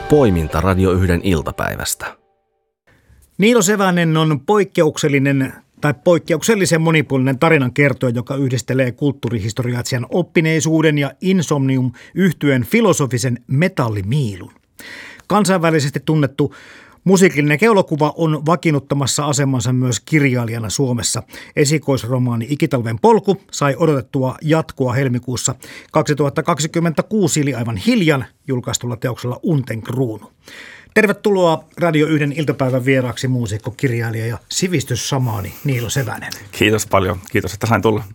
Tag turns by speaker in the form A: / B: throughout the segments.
A: Poiminta Radio 1 iltapäivästä.
B: Niilo Sevänen on poikkeuksellisen monipuolinen tarinankertoja, joka yhdistelee kulttuurihistoriatsijan oppineisuuden ja Insomnium-yhtyeen filosofisen metallimiilun. Kansainvälisesti tunnettu musiikillinen keulakuva on vakiinnuttamassa asemansa myös kirjailijana Suomessa. Esikoisromaani Ikitalven polku sai odotettua jatkoa helmikuussa 2026, eli aivan hiljan julkaistulla teoksella Unten kruunu. Tervetuloa Radio 1 iltapäivän vieraaksi muusikko, kirjailija ja sivistyssamaani Niilo Sevänen.
C: Kiitos paljon. Kiitos, että sain tulla.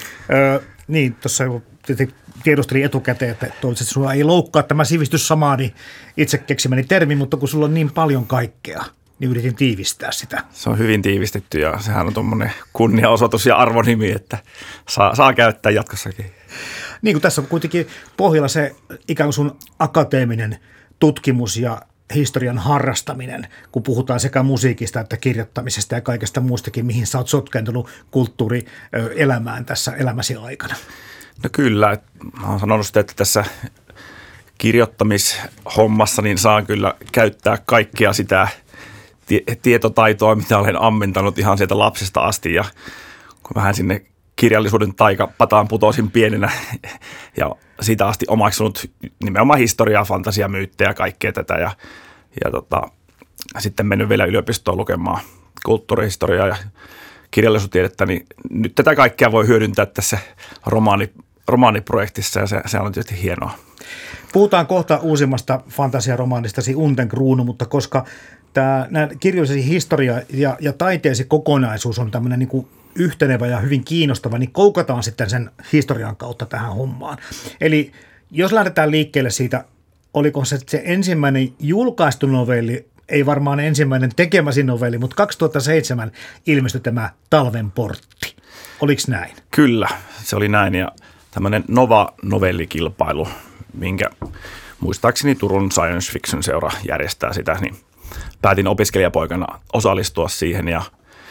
B: Tuossa tiedustelin etukäteen, että toivottavasti sinua ei loukkaa tämä sivistyssamaani itse keksimäni termi, mutta kun sulla on niin paljon kaikkea, niin yritin tiivistää sitä.
C: Se on hyvin tiivistetty ja sehän on tuommoinen kunniaosoitus ja arvonimi, että saa käyttää jatkossakin.
B: Niin kuin tässä on kuitenkin pohjalla se ikään kuin sun akateeminen tutkimus ja historian harrastaminen, kun puhutaan sekä musiikista että kirjoittamisesta ja kaikesta muustakin, mihin sä oot sotkentunut kulttuurielämään tässä elämäsi aikana.
C: No kyllä, mä oon sanonut sitä, että tässä kirjoittamishommassa niin saan kyllä käyttää kaikkea sitä tietotaitoa, mitä olen ammentanut ihan sieltä lapsesta asti ja kun vähän sinne kirjallisuuden taikapataan putosin pienenä ja siitä asti omaksunut nimenomaan historiaa, fantasia, myyttejä ja kaikkea tätä ja sitten mennyt vielä yliopistoon lukemaan kulttuurihistoriaa ja kirjallisuustiedettä, niin nyt tätä kaikkea voi hyödyntää tässä romaaniprojektissa ja se on tietysti hienoa.
B: Puhutaan kohta uusimmasta fantasiaromaanistasi Unten kruunu, mutta koska tämä kirjallisen historia ja taiteesi kokonaisuus on tämmöinen niin kuin yhtenevä ja hyvin kiinnostava, niin koukataan sitten sen historian kautta tähän hommaan. Eli jos lähdetään liikkeelle siitä, oliko se ensimmäinen julkaistu novelli, ei varmaan ensimmäinen tekemäsi novelli, mutta 2007 ilmestyi tämä Talven portti. Oliko näin?
C: Kyllä, se oli näin ja tämmöinen Nova-novellikilpailu, minkä muistaakseni Turun Science Fiction Seura järjestää sitä, niin päätin opiskelijapoikana osallistua siihen ja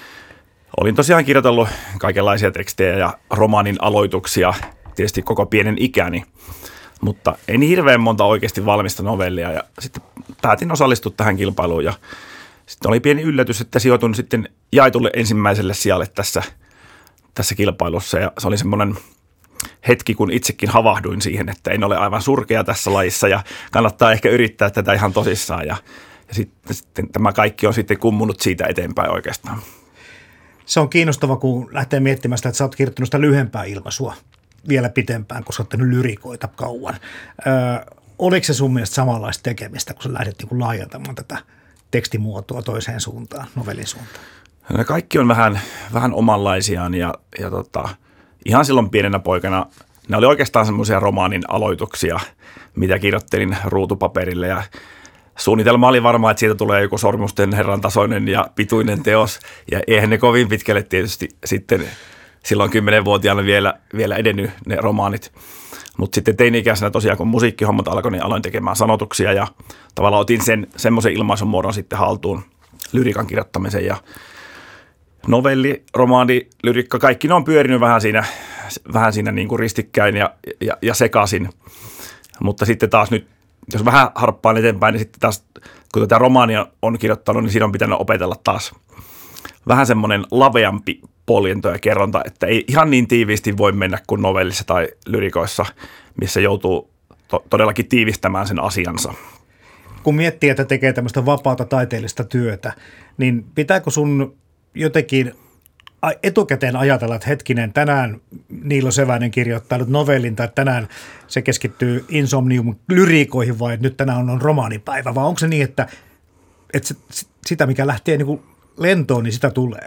C: olin tosiaan kirjoitellut kaikenlaisia tekstejä ja romaanin aloituksia tietysti koko pienen ikäni, mutta ei niin hirveän monta oikeasti valmista novellia ja sitten päätin osallistua tähän kilpailuun ja sitten oli pieni yllätys, että sijoitun sitten jaetulle ensimmäiselle sijalle tässä kilpailussa ja se oli semmoinen hetki, kun itsekin havahduin siihen, että en ole aivan surkea tässä lajissa ja kannattaa ehkä yrittää tätä ihan tosissaan ja sitten tämä kaikki on sitten kummunut siitä eteenpäin oikeastaan.
B: Se on kiinnostava, kun lähtee miettimään sitä, että sä oot kirjoittanut sitä lyhyempää ilmaisua vielä pitempään, koska oot tehnyt lyrikoita kauan. Oliko se sun mielestä samanlaista tekemistä, kun sä lähdet niin kuin laajentamaan tätä tekstimuotoa toiseen suuntaan, novellin suuntaan?
C: No, kaikki on vähän omanlaisiaan ja ihan silloin pienenä poikana ne oli oikeastaan semmoisia romaanin aloituksia, mitä kirjoittelin ruutupaperille ja suunnitelma oli varmaan, että siitä tulee joku Sormusten herran tasoinen ja pituinen teos ja eihän ne kovin pitkälle tietysti sitten silloin 10-vuotiaana vielä edennyt ne romaanit. Mutta sitten teini-ikäisenä tosiaan, kun musiikkihommat alkoi, niin aloin tekemään sanotuksia ja tavallaan otin semmoisen ilmaisun muodon sitten haltuun lyriikan kirjoittamisen ja novelli, romaani, lyrikka, kaikki ne on pyörinyt vähän siinä niin kuin ristikkäin ja sekaisin, mutta sitten taas nyt, jos vähän harppaan eteenpäin, niin sitten taas, kun tätä romaania on kirjoittanut, niin siinä on pitänyt opetella taas vähän semmoinen laveampi poljento ja kerronta, että ei ihan niin tiiviisti voi mennä kuin novellissa tai lyrikoissa, missä joutuu todellakin tiivistämään sen asiansa.
B: Kun miettii, että tekee tämmöistä vapaata taiteellista työtä, niin pitääkö sun jotenkin etukäteen ajatella, että hetkinen, tänään Niilo Sevänen kirjoittaa nyt novellin tai tänään se keskittyy Insomnium-lyriikoihin vai nyt tänään on romaanipäivä, vai onko se niin, että sitä mikä lähtee niin kuin lentoon, niin sitä tulee?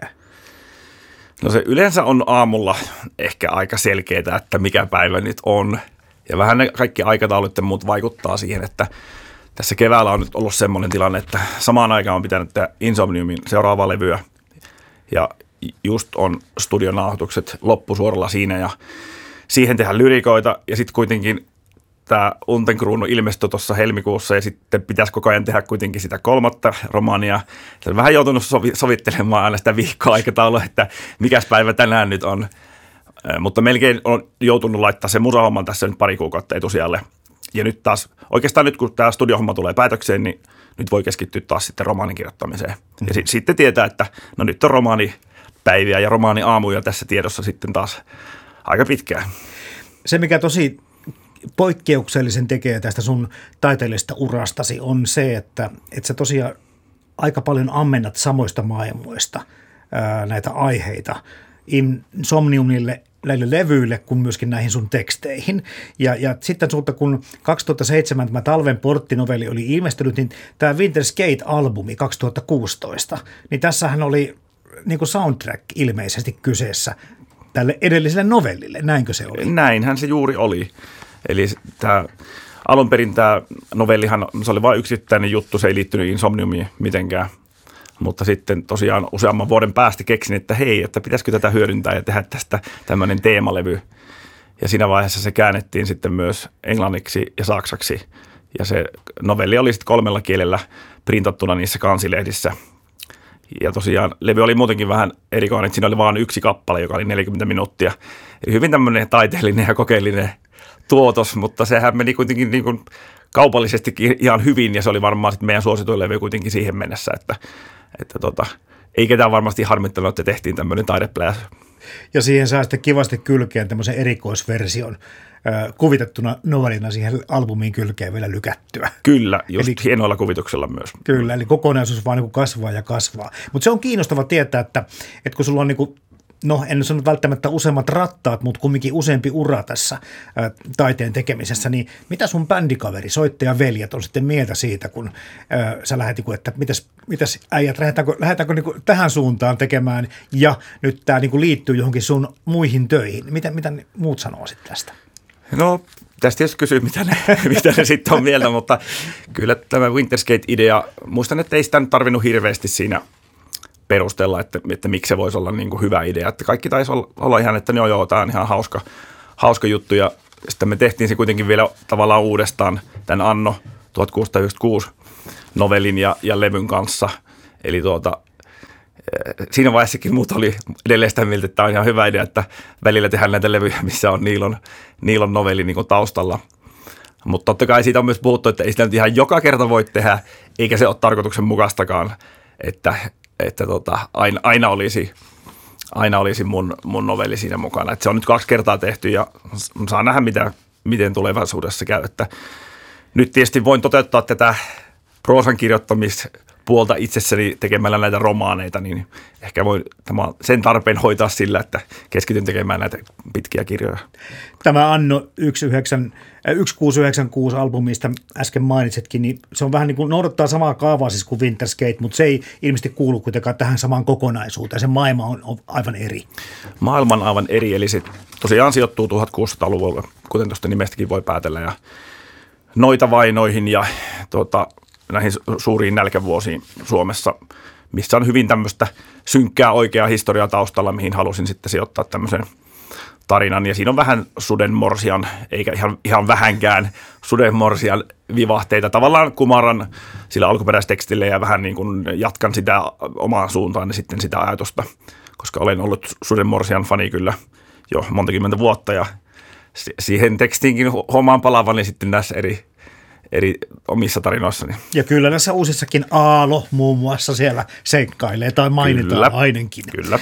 C: No se yleensä on aamulla ehkä aika selkeää, että mikä päivä nyt on ja vähän ne kaikki aikataulut ja muut vaikuttaa siihen, että tässä keväällä on nyt ollut semmoinen tilanne, että samaan aikaan on pitänyt tehdä Insomniumin seuraavaa levyä ja just on studionauhoitukset loppusuoralla siinä ja siihen tehdään lyrikoita ja sitten kuitenkin tämä Unten kruunu ilmestyi tuossa helmikuussa ja sitten pitäisi koko ajan tehdä kuitenkin sitä 3. romaania. Olen vähän joutunut sovittelemaan aina sitä viikkoaikataulua, että mikäs päivä tänään nyt on. Mutta melkein on joutunut laittaa se musahomman tässä nyt pari kuukautta etusijalle Ja nyt taas, oikeastaan nyt kun tämä studiohomma tulee päätökseen, niin nyt voi keskittyä taas sitten romaanin kirjoittamiseen. Ja sitten tietää, että no nyt on romaanipäiviä ja romaaniaamuja tässä tiedossa sitten taas aika pitkään.
B: Se, mikä tosi poikkeuksellisen tekee tästä sun taiteellisesta urastasi, on se, että sä tosiaan aika paljon ammennat samoista maailmoista näitä aiheita Insomniumille, näille levyille, kuin myöskin näihin sun teksteihin. Ja sitten sulta, kun 2007 tämä Talven portti-novelli oli ilmestynyt, niin tämä Winter Skate-albumi 2016, niin tässähän oli niin kuin soundtrack ilmeisesti kyseessä tälle edelliselle novellille. Näinkö se oli?
C: Näinhän se juuri oli. Eli alun perin tämä novellihan, se oli vain yksittäinen juttu, se ei liittynyt Insomniumiin mitenkään. Mutta sitten tosiaan useamman vuoden päästä keksin, että hei, että pitäisikö tätä hyödyntää ja tehdä tästä tämmöinen teemalevy. Ja siinä vaiheessa se käännettiin sitten myös englanniksi ja saksaksi. Ja se novelli oli sitten 3 kielellä printattuna niissä kansilehdissä. Ja tosiaan levy oli muutenkin vähän erikoinen, että siinä oli vain yksi kappale, joka oli 40 minuuttia. Eli hyvin tämmöinen taiteellinen ja kokeellinen tuotos, mutta sehän meni kuitenkin niin kuin kaupallisestikin ihan hyvin, ja se oli varmaan sitten meidän suosituin levy kuitenkin siihen mennessä, että ei ketään varmasti harmittanut, että tehtiin tämmöinen taidepläjä.
B: Ja siihen saa sitten kivasti kylkeen tämmöisen erikoisversion kuvitettuna novellina siihen albumiin kylkeen vielä lykättyä.
C: Kyllä, just eli, hienoilla kuvituksella myös.
B: Kyllä, eli kokonaisuus vaan niin kuin kasvaa ja kasvaa. Mutta se on kiinnostava tietää, että kun sulla on niin kuin, no en sano välttämättä useammat rattaat, mutta kumminkin useampi ura tässä taiteen tekemisessä, niin mitä sun bändikaveri, soittajaveljet on sitten mieltä siitä, kun sä lähdet, että mitäs äijät, lähdetäänkö niin tähän suuntaan tekemään, ja nyt tämä niin liittyy johonkin sun muihin töihin. Mitä muut sanoo sitten tästä?
C: No, tästä tietysti kysyy, mitä ne sitten on mieltä, mutta kyllä tämä Winter Skate-idea, muistan, että ei sitä nyt tarvinnut hirveästi siinä perustella, että miksi se voisi olla niin kuin hyvä idea. Että kaikki taisi olla ihan, että joo, tämä on ihan hauska juttu. Ja sitten me tehtiin se kuitenkin vielä tavallaan uudestaan tämän Anno 1696 novellin ja levyn kanssa. Eli siinä vaiheessakin muut oli edelleen sitä mieltä, että tämä on ihan hyvä idea, että välillä tehdään näitä levyjä, missä on Niilon novelli niin kuin taustalla. Mutta totta kai siitä on myös puhuttu, että ei sitä nyt ihan joka kerta voi tehdä, eikä se ole tarkoituksenmukaistakaan, että aina olisi mun novelli siinä mukana. Että se on nyt 2 kertaa tehty ja saa nähdä, miten tulevaisuudessa käy. Että nyt tietysti voin toteuttaa tätä proosan kirjoittamispuolta itsessäni tekemällä näitä romaaneita, niin ehkä voin sen tarpeen hoitaa sillä, että keskityn tekemään näitä pitkiä kirjoja.
B: Tämä Anno 1696 albumista äsken mainitsetkin, niin se on vähän niin kuin noudattaa samaa kaavaa siis kuin Winter Skate, mutta se ei ilmeisesti kuulu kuitenkaan tähän samaan kokonaisuuteen. Se maailma on aivan eri.
C: Maailma on aivan eri, eli se tosiaan sijoittuu 1600-luvulle, kuten tuosta nimestäkin voi päätellä, ja noita vainoihin ja näihin suuriin nälkävuosiin Suomessa, missä on hyvin tämmöistä synkkää oikeaa historiaa taustalla, mihin halusin sitten sijoittaa tämmöisen tarinan. Ja siinä on vähän sudenmorsian, eikä ihan vähänkään sudenmorsian vivahteita. Tavallaan kumaran sillä alkuperäistekstille ja vähän niin kuin jatkan sitä omaan suuntaan ja sitten sitä ajatusta, koska olen ollut sudenmorsian fani kyllä jo monta kymmentä vuotta ja siihen tekstiinkin hommaan palavani sitten näissä eri omissa tarinoissani.
B: Ja kyllä näissä uusissakin Aalo muun muassa siellä seikkailee tai mainitaan kyllä, ainakin.
C: Kyllä.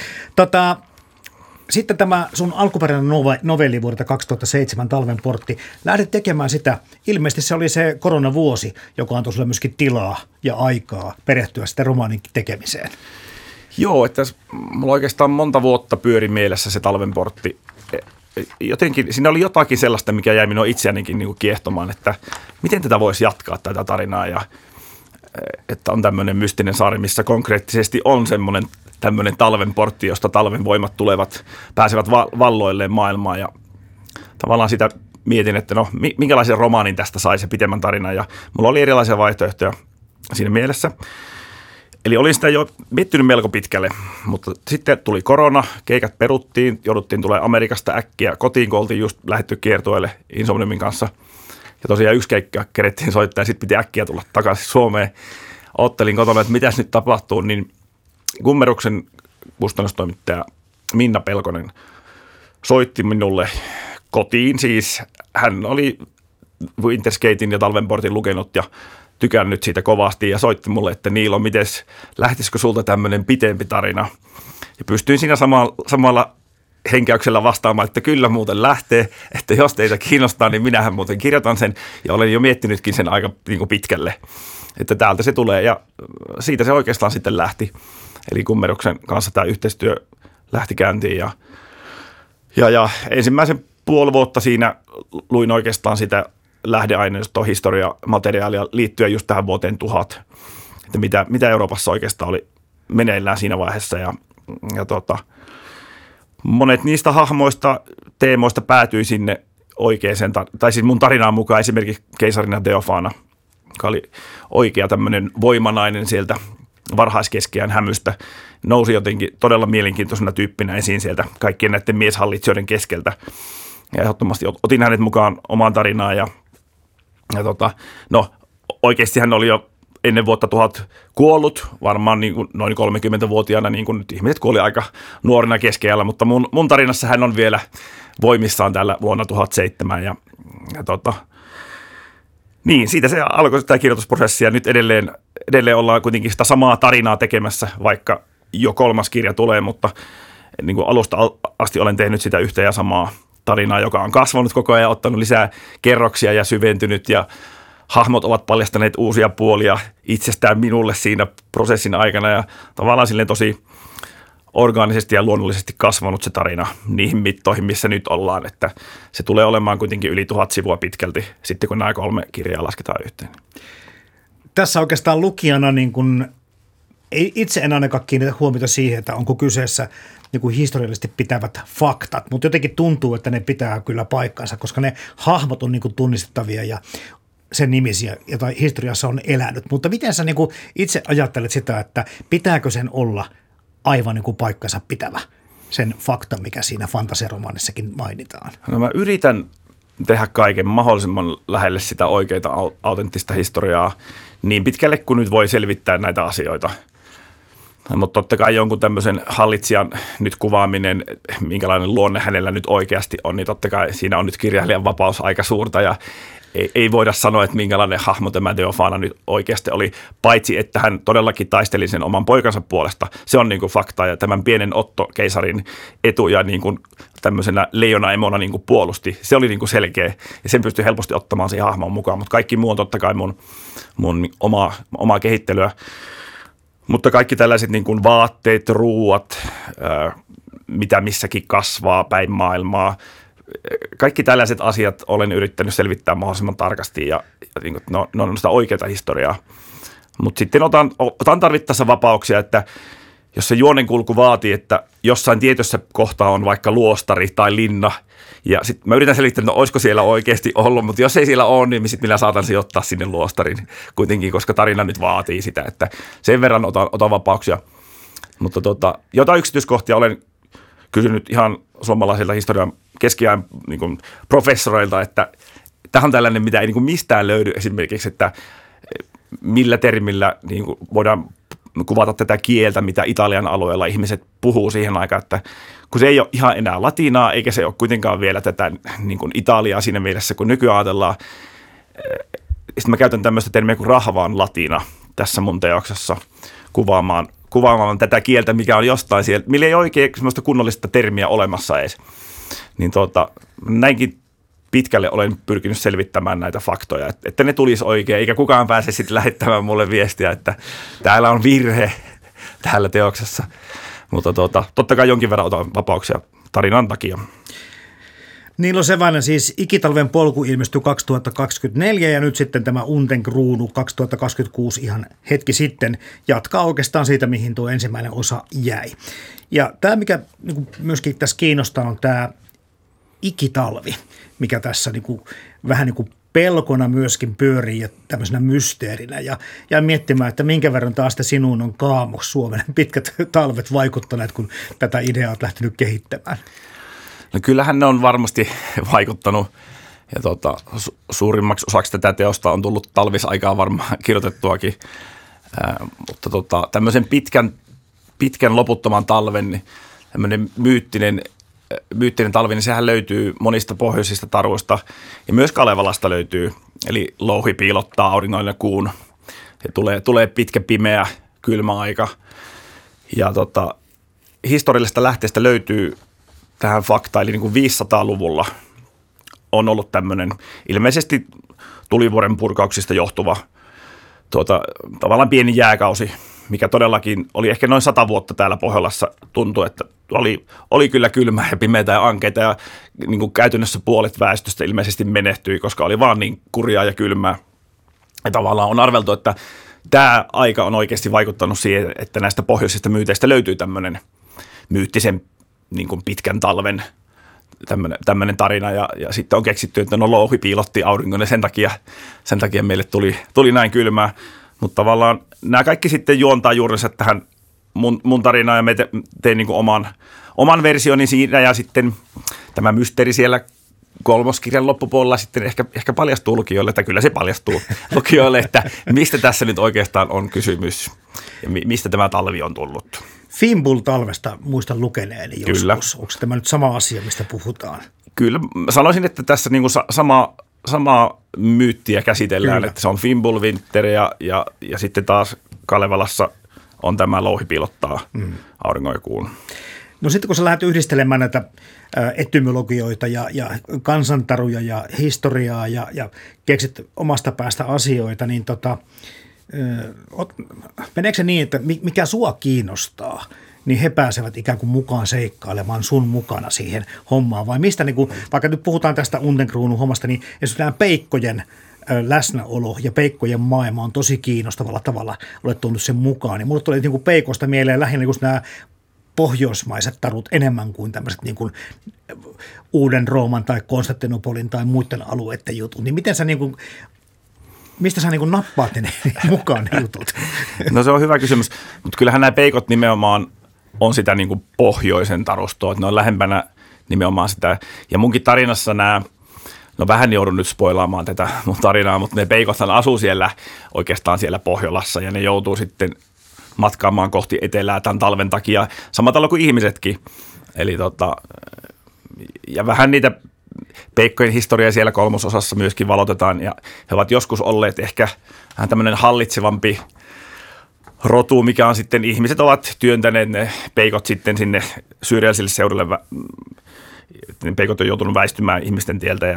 B: Sitten tämä sun alkuperäinen novelli vuodelta 2007, Talven portti. Lähdit tekemään sitä. Ilmeisesti se oli se koronavuosi, joka antoi sulle myöskin tilaa ja aikaa perehtyä sitten romaanin tekemiseen.
C: Joo, että mulla oikeastaan monta vuotta pyöri mielessä se Talven portti. Jotenkin siinä oli jotakin sellaista, mikä jäi minua itseänikin niin kuin kiehtomaan, että miten tätä voisi jatkaa tätä tarinaa ja että on tämmöinen mystinen saari, missä konkreettisesti on semmoinen tämmöinen talven portti, josta talven voimat pääsevät valloilleen maailmaan ja tavallaan sitä mietin, että no minkälaisen romaanin tästä saisi pitemmän tarinan ja mulla oli erilaisia vaihtoehtoja siinä mielessä. Eli olin sitä jo miettinyt melko pitkälle, mutta sitten tuli korona, keikat peruttiin, jouduttiin tulemaan Amerikasta äkkiä kotiin, kun oltiin just lähdetty kiertueelle Insomniumin kanssa. Ja tosiaan yksi keikka kerettiin soittaa ja sitten piti äkkiä tulla takaisin Suomeen. Ottelin kotona, että mitäs nyt tapahtuu, niin Gummeruksen kustannustoimittaja Minna Pelkonen soitti minulle kotiin. Siis hän oli Winter's Gatein ja Talvenportin lukenut ja tykännyt siitä kovasti ja soitti mulle, että Niilo, mites, lähtisikö sulta tämmöinen pitempi tarina? Ja pystyin siinä samalla henkäyksellä vastaamaan, että kyllä muuten lähtee, että jos teitä kiinnostaa, niin minähän muuten kirjoitan sen ja olen jo miettinytkin sen aika niin kuin pitkälle, että täältä se tulee ja siitä se oikeastaan sitten lähti. Eli Kummeruksen kanssa tämä yhteistyö lähti käyntiin ja ensimmäisen puoli vuotta siinä luin oikeastaan sitä lähdeaineistoa, historiamateriaalia liittyen just tähän vuoteen 1000, että mitä Euroopassa oikeastaan oli meneillään siinä vaiheessa ja monet niistä hahmoista, teemoista päätyi sinne oikeaan, tai siis mun tarinaan mukaan esimerkiksi keisarina Theophana, joka oli oikea tämmöinen voimanainen sieltä varhaiskeskiään hämystä, nousi jotenkin todella mielenkiintoisena tyyppinä esiin sieltä kaikkien näiden mieshallitsijoiden keskeltä. Ja ehdottomasti otin hänet mukaan omaan tarinaan oikeasti hän oli jo ennen vuotta 1000 kuollut, varmaan niin kuin noin 30-vuotiaana, niin kuin nyt ihmiset kuoli aika nuorena keskiajalla, mutta mun tarinassa hän on vielä voimissaan täällä vuonna 1007 niin, siitä se alkoi tämä kirjoitusprosessi ja nyt edelleen ollaan kuitenkin sitä samaa tarinaa tekemässä, vaikka jo 3. kirja tulee, mutta niin kuin alusta asti olen tehnyt sitä yhtä ja samaa tarinaa, joka on kasvanut koko ajan, ottanut lisää kerroksia ja syventynyt ja hahmot ovat paljastaneet uusia puolia itsestään minulle siinä prosessin aikana ja tavallaan silleen tosi orgaanisesti ja luonnollisesti kasvanut se tarina niihin mittoihin, missä nyt ollaan, että se tulee olemaan kuitenkin yli 1000 sivua pitkälti sitten, kun nämä 3 kirjaa lasketaan yhteen.
B: Tässä oikeastaan lukijana niin kun, itse en ainakaan kiinnitä huomiota siihen, että onko kyseessä niin kuin historiallisesti pitävät faktat, mutta jotenkin tuntuu, että ne pitää kyllä paikkansa, koska ne hahmot on niin kuin tunnistettavia ja sen nimisiä, jota historiassa on elänyt. Mutta miten sä niin kuin itse ajattelet sitä, että pitääkö sen olla aivan niin kuin paikkansa pitävä, sen fakta, mikä siinä fantasiaromaanissakin mainitaan?
C: No mä yritän tehdä kaiken mahdollisimman lähelle sitä oikeaa autenttista historiaa niin pitkälle kuin nyt voi selvittää näitä asioita. Mutta totta kai jonkun tämmöisen hallitsijan nyt kuvaaminen, minkälainen luonne hänellä nyt oikeasti on, niin totta kai siinä on nyt kirjailijan vapaus aika suurta ja ei voida sanoa, että minkälainen hahmo tämä Theophana nyt oikeasti oli, paitsi että hän todellakin taisteli sen oman poikansa puolesta. Se on niin kuin fakta ja tämän pienen Otto-keisarin etuja niin kuin tämmöisenä leijonaemona niin kuin puolusti. Se oli niin kuin selkeä ja sen pystyi helposti ottamaan siihen hahmoon mukaan, mutta kaikki muu on totta kai mun omaa kehittelyä. Mutta kaikki tällaiset niin kuin vaatteet, ruuat, mitä missäkin kasvaa päin maailmaa, kaikki tällaiset asiat olen yrittänyt selvittää mahdollisimman tarkasti ja niin kuin, ne on sitä oikeaa historiaa. Mutta sitten otan tarvittaessa vapauksia, että jos se juonenkulku vaatii, että jossain tietyssä kohtaa on vaikka luostari tai linna, ja sitten mä yritän selittää, että olisiko siellä oikeasti ollut, mutta jos ei siellä ole, niin sitten minä saatan sijoittaa sinne luostarin kuitenkin, koska tarina nyt vaatii sitä, että sen verran otan vapauksia. Mutta jotain yksityiskohtia olen kysynyt ihan suomalaisilta historian keskiajan niin kuin professoreilta, että tähän on tällainen, mitä ei niin kuin mistään löydy esimerkiksi, että millä termillä niin kuin voidaan kuvata tätä kieltä, mitä Italian alueella ihmiset puhuu siihen aikaan, että kun se ei ole ihan enää latinaa, eikä se ole kuitenkaan vielä tätä niin kuin Italiaa siinä mielessä, kun nykyään ajatellaan. Sitten mä käytän tämmöistä termiä kuin rahvaan latina tässä mun teoksessa kuvaamaan tätä kieltä, mikä on jostain siellä, millä ei oikein semmoista kunnollista termiä olemassa edes. Niin näinkin pitkälle olen pyrkinyt selvittämään näitä faktoja, että ne tulisi oikein, eikä kukaan pääse sitten lähettämään mulle viestiä, että täällä on virhe täällä teoksessa. Mutta totta kai jonkin verran otan vapauksia tarinan takia.
B: Niilo Sevainen, siis Ikitalven polku ilmestyi 2024 ja nyt sitten tämä Unten kruunu 2026 ihan hetki sitten jatkaa oikeastaan siitä, mihin tuo ensimmäinen osa jäi. Ja tämä, mikä myöskin tässä kiinnostaa, on tämä ikitalvi, mikä tässä vähän niin kuin pelkona myöskin pyörii ja tämmöisenä mysteerinä. Ja miettimään, että minkä verran taas sinuun on Kaamos Suomen pitkät talvet vaikuttaneet, kun tätä ideaa olet lähtenyt kehittämään.
C: No kyllähän ne on varmasti vaikuttanut ja suurimmaksi osaksi tätä teosta on tullut talvisaikaa varmaan kirjoitettuakin, mutta tämmöisen pitkän loputtoman talven niin tämmöinen myyttinen myyttinen talvi, niin sehän löytyy monista pohjoisista taruista ja myös Kalevalasta löytyy. Eli louhi piilottaa auringon ja kuun ja tulee pitkä pimeä kylmä aika. Ja historiallisesta lähteestä löytyy tähän faktaan, eli niin kuin 500-luvulla on ollut tämmöinen ilmeisesti tulivuoren purkauksista johtuva tavallaan pieni jääkausi, mikä todellakin oli ehkä noin 100 vuotta täällä Pohjolassa. Tuntui, että oli kyllä kylmää ja pimeää ja ankeita ja niin kuin käytännössä puolet väestöstä ilmeisesti menehtyi, koska oli vaan niin kurjaa ja kylmää. Ja tavallaan on arveltu, että tämä aika on oikeasti vaikuttanut siihen, että näistä pohjoisista myyteistä löytyy tämmöinen myyttisen niin kuin pitkän talven tämmöinen tarina ja sitten on keksitty, että louhi piilotti auringon ja sen takia meille tuli näin kylmää. Mutta tavallaan nämä kaikki sitten juontaa juurensa tähän mun tarinaan ja tein niin kuin oman versioni siinä ja sitten tämä mysteeri siellä kolmoskirjan loppupuolella sitten ehkä paljastuu lukijoille, että kyllä se paljastuu lukijoille, että mistä tässä nyt oikeastaan on kysymys ja mistä tämä talvi on tullut.
B: Fimbul-talvesta muistan lukeneeni joskus.
C: Kyllä.
B: Onko tämä nyt sama asia, mistä puhutaan?
C: Kyllä. Sanoisin, että tässä niin kuin sama myyttiä käsitellään, kyllä. Että se on Fimbul-vinter ja sitten taas Kalevalassa on tämä louhi piilottaa auringon ja kuun.
B: No sitten kun sä lähdet yhdistelemään näitä etymologioita ja kansantaruja ja historiaa ja keksit omasta päästä asioita, niin meneekö se niin, että mikä sua kiinnostaa, niin he pääsevät ikään kuin mukaan seikkailemaan sun mukana siihen hommaan? Vai mistä, niin kuin, vaikka nyt puhutaan tästä Untenkruunun hommasta, niin esimerkiksi nämä peikkojen läsnäolo ja peikkojen maailma on tosi kiinnostavalla tavalla, olet tuonut sen mukaan. Niin mulle tulee niin kuin peikosta mieleen lähinnä just nämä pohjoismaiset tarut enemmän kuin tämmöiset niin kuin Uuden Rooman tai Konstantinopolin tai muiden alueiden jutut. Niin miten sä niin kuin, mistä sä niin kuin nappaat ne mukaan ne jutut?
C: No se on hyvä kysymys, mutta kyllähän nämä peikot nimenomaan on sitä niin kuin pohjoisen tarustoa, että ne on lähempänä nimenomaan sitä. Ja munkin tarinassa no vähän joudun nyt spoilaamaan tätä mun tarinaa, mutta ne peikothan asuu oikeastaan siellä Pohjolassa ja ne joutuu sitten matkaamaan kohti etelää tämän talven takia, samalla tavalla kuin ihmisetkin. Eli ja vähän niitä peikkojen historiaa siellä kolmososassa myöskin valotetaan, ja he ovat joskus olleet ehkä vähän tämmöinen hallitsevampi rotu, mikä on sitten, ihmiset ovat työntäneet ne peikot sitten sinne syrjäisille seudulle, ne peikot on joutunut väistymään ihmisten tieltä,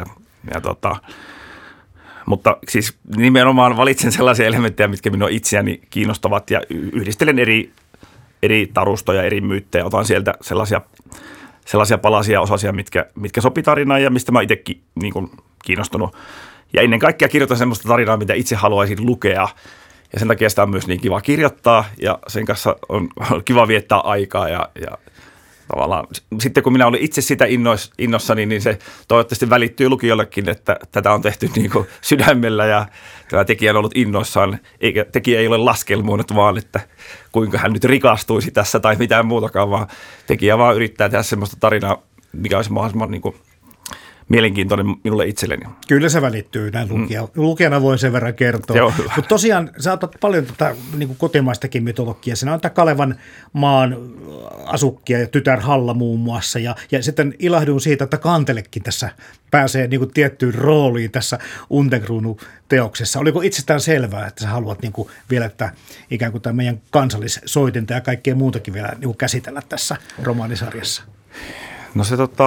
C: mutta siis nimenomaan valitsen sellaisia elementtejä, mitkä minua itseäni kiinnostavat ja yhdistelen eri tarustoja, eri myyttejä. Otan sieltä sellaisia palasia osasia, mitkä sopii tarinaan ja mistä mä itsekin niin kuin kiinnostunut. Ja ennen kaikkea kirjoitan sellaista tarinaa, mitä itse haluaisin lukea. Ja sen takia sitä on myös niin kiva kirjoittaa ja sen kanssa on kiva viettää aikaa ja tavallaan sitten kun minä olin itse sitä innossani, niin se toivottavasti välittyy lukijoillekin, että tätä on tehty niin kuin sydämellä ja tämä tekijä on ollut innoissaan, eikä tekijä ei ole laskelmoinut vaan, että kuinka hän nyt rikastuisi tässä tai mitään muutakaan, vaan tekijä vaan yrittää tehdä semmoista tarinaa, mikä olisi mahdollisimman niin kuin mielenkiintoinen minulle itselleni.
B: Kyllä se välittyy näin lukijana voi sen verran kertoa. Mutta tosiaan sä otat paljon tätä niin kuin kotimaistakin mytologiaa. Siinä on tämä Kalevan maan asukkia ja tytär Halla muun muassa. Ja sitten ilahduin siitä, että Kantelekin tässä pääsee niin kuin tiettyyn rooliin tässä Untenkruunu-teoksessa. Oliko itsestään selvää, että sä haluat niin kuin vielä ikään kuin tämän meidän kansallissoitinta ja kaikkea muutakin vielä niin kuin käsitellä tässä romaanisarjassa?
C: No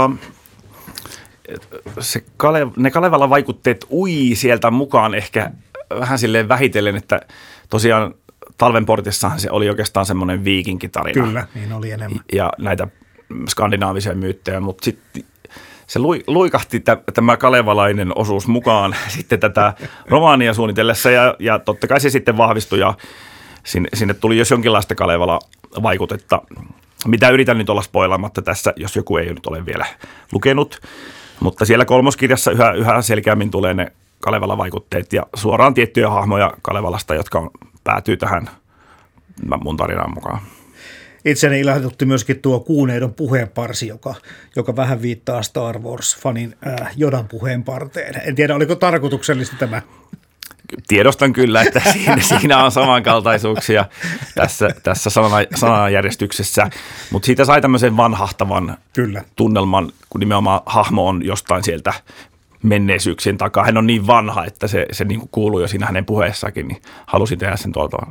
C: ne Kalevalan vaikutteet sieltä mukaan ehkä vähän silleen vähitellen, että tosiaan Talvenportissahan se oli oikeastaan semmoinen viikinkitarina.
B: Kyllä, niin oli enemmän. Ja
C: näitä skandinaavisia myyttejä, mutta sitten se luikahti tämä kalevalainen osuus mukaan sitten tätä romaania suunnitellessa ja totta kai se sitten vahvistui ja sinne tuli jos jonkinlaista Kalevala-vaikutetta, mitä yritän nyt olla spoilaamatta tässä, jos joku ei nyt ole vielä lukenut. Mutta siellä kolmoskirjassa yhä selkeämmin tulee ne Kalevala-vaikutteet ja suoraan tiettyjä hahmoja Kalevalasta, jotka päätyy tähän mun tarinaan mukaan.
B: Itseni ilahdutti myöskin tuo Kuuneidon puheenparsi, joka vähän viittaa Star Wars-fanin Jodan puheenparteen. En tiedä, oliko tarkoituksellista tämä?
C: tiedostan kyllä, että siinä on samankaltaisuuksia tässä sanajärjestyksessä, mutta siitä sai tämmöisen vanhahtavan tunnelman, kun nimenomaan hahmo on jostain sieltä menneisyyksien takaa. Hän on niin vanha, että se niin kuin kuuluu jo siinä hänen puheessakin, niin halusin tehdä sen tuolta.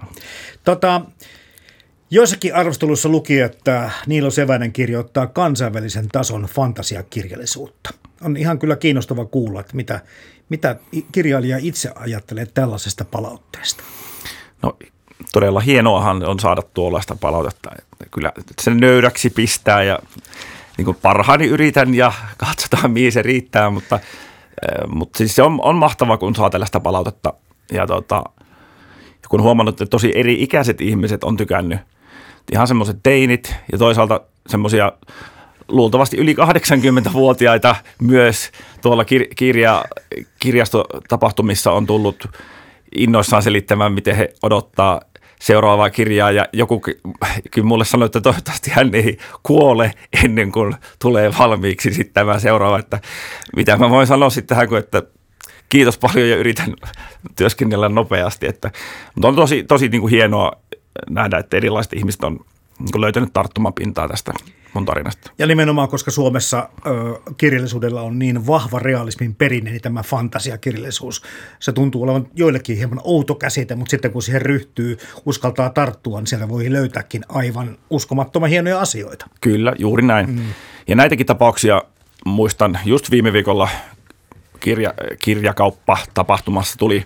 B: Joissakin arvosteluissa luki, että Niilo Sevänen kirjoittaa kansainvälisen tason fantasiakirjallisuutta. On ihan kyllä kiinnostava kuulla, että mitä kirjailija itse ajattelee tällaisesta palautteesta.
C: No todella hienoahan on saada tuollaista palautetta. Että kyllä sen nöyräksi pistää ja niin kuin parhaani yritän ja katsotaan mihin se riittää, mutta siis se on mahtavaa, kun saa tällaista palautetta ja kun huomannut, että tosi eri ikäiset ihmiset on tykännyt. Ihan semmoiset teinit ja toisaalta semmoisia luultavasti yli 80-vuotiaita myös tuolla kirjastotapahtumissa on tullut innoissaan selittämään, miten he odottaa seuraavaa kirjaa. Ja joku kyllä mulle sanoi, että toivottavasti hän ei kuole ennen kuin tulee valmiiksi sitten tämä seuraava. Että mitä mä voin sanoa sitten tähän, että kiitos paljon ja yritän työskennellä nopeasti. Mutta on tosi niin kuin hienoa nähdä, että erilaiset ihmiset on löytänyt tarttumapintaa tästä mun tarinasta.
B: Ja nimenomaan, koska Suomessa kirjallisuudella on niin vahva realismin perinne, niin tämä fantasiakirjallisuus, se tuntuu olevan joillekin hieman outo käsite, mutta sitten kun siihen ryhtyy, uskaltaa tarttua, niin siellä voi löytääkin aivan uskomattoman hienoja asioita.
C: Kyllä, juuri näin. Ja näitäkin tapauksia muistan, just viime viikolla kirjakauppa-tapahtumassa tuli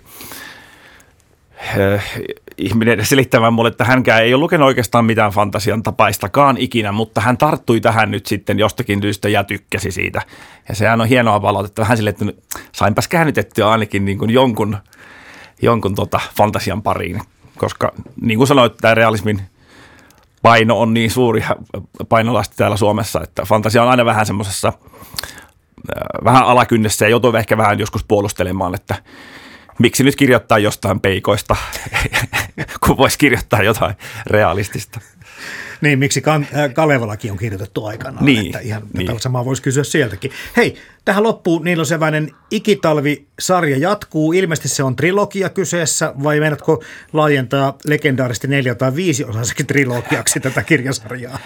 C: ihminen selittämään mulle, että hänkään ei ole lukenut oikeastaan mitään fantasian tapaistakaan ikinä, mutta hän tarttui tähän nyt sitten jostakin syystä ja tykkäsi siitä. Ja sehän on hienoa palautetta vähän sille, että sainpas käännytettyä ainakin niin kuin jonkun fantasian pariin, koska niin kuin sanoit, tämä realismin paino on niin suuri painolasti täällä Suomessa, että fantasia on aina vähän semmoisessa vähän alakynnessä ja joutuu ehkä vähän joskus puolustelemaan, että miksi nyt kirjoittaa jostain peikoista, kun voisi kirjoittaa jotain realistista.
B: Niin, miksi Kalevalakin on kirjoitettu aikanaan,
C: niin,
B: että ihan tätä samaa voisi kysyä sieltäkin. Hei, tähän loppuun Niilo Sevänen, Ikitalvi-sarja jatkuu. Ilmeisesti se on trilogia kyseessä, vai meinaatko laajentaa legendaarisesti 4- tai 5-osaiseksi trilogiaksi tätä kirjasarjaa?